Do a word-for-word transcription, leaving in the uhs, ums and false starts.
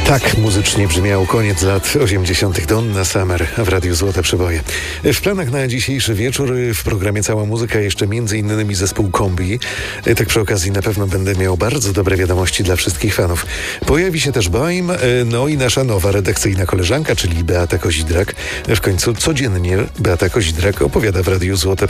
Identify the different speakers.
Speaker 1: Tak muzycznie brzmiał koniec lat osiemdziesiątych. Donna Summer w Radiu Złote Przeboje. W planach na dzisiejszy wieczór w programie Cała Muzyka jeszcze między innymi zespół Kombi. Tak przy okazji na pewno będę miał bardzo dobre wiadomości dla wszystkich fanów. Pojawi się też Baim, no i nasza nowa redakcyjna koleżanka, czyli Beata Kozidrak. W końcu codziennie Beata Kozidrak opowiada w Radiu Złote